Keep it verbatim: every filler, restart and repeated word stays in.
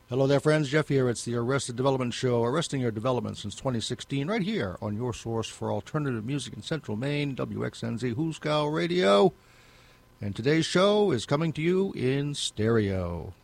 Hello there, friends. Jeff here. It's the Arrested Development Show, arresting your development since twenty sixteen, right here on your source for alternative music in Central Maine, W X N Z Hooscow Radio. And today's show is coming to you in stereo.